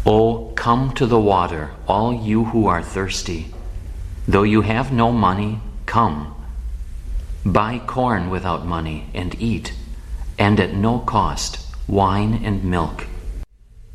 Oh, come to the water, all you who are thirsty. Though you have no money, come. Buy corn without money and eat, and at no cost, wine and milk